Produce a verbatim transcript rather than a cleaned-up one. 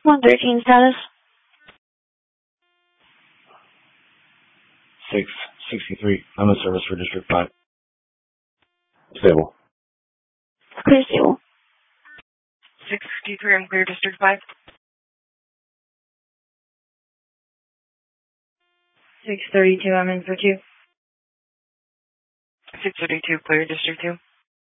one thirteen status. six sixty-three. I'm in service for District five. Stable. Clear stable. six fifty-three, I'm clear District five. six thirty-two, I'm in for two. six thirty-two, clear District two.